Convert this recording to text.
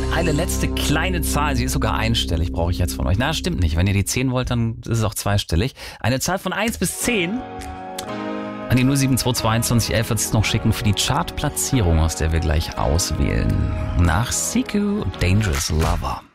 dann eine letzte kleine Zahl. Sie ist sogar einstellig, brauche ich jetzt von euch. Na, stimmt nicht. Wenn ihr die 10 wollt, dann ist es auch zweistellig. Eine Zahl von 1 bis 10. An die 0722211 wird es noch schicken für die Chartplatzierung, aus der wir gleich auswählen. Nach Siku Dangerous Lover.